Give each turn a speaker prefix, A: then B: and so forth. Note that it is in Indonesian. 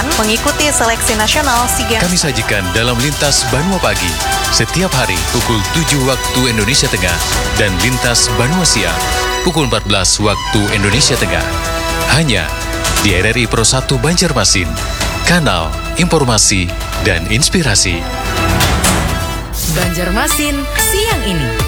A: dipersiapkan mengikuti seleksi nasional SEA Games.
B: Kami sajikan dalam Lintas Banua Pagi, setiap hari pukul 7 waktu Indonesia Tengah dan Lintas Banua Siang, pukul 14 waktu Indonesia Tengah. Hanya di RRI Pro 1 Banjarmasin, kanal informasi dan inspirasi.
C: Banjarmasin siang ini.